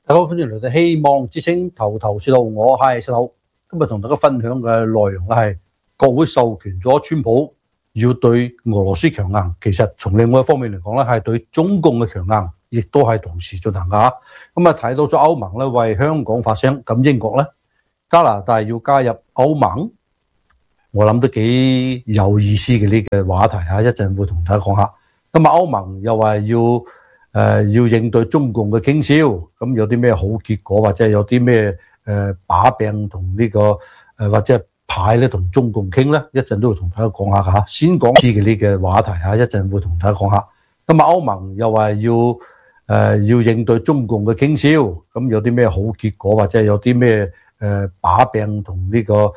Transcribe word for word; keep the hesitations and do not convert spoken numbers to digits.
大家好，歡迎嚟到希望之聲頭頭是道，我係石頭。今日同大家分享嘅內容咧係國會授權咗川普要對俄羅斯強硬，其實從另外一方面嚟講咧係對中共嘅強硬，亦都係同時進行㗎。咁啊睇到咗歐盟咧為香港發聲，咁英國咧加拿大要加入歐盟，我諗都幾有意思嘅呢個話題啊！一陣會同大家講下。咁啊歐盟又話要誒、呃、要應對中共嘅傾銷，咁有啲咩好結果，或者有啲咩誒把柄同呢、這個誒、呃、或者牌咧同中共傾咧，一陣都會同大家講下嚇。先講知嘅呢個話題啊，一陣會同大家講下。咁啊歐盟又話要誒、呃、要應對中共嘅傾銷，咁有啲咩好結果，或者有啲咩誒把柄同呢個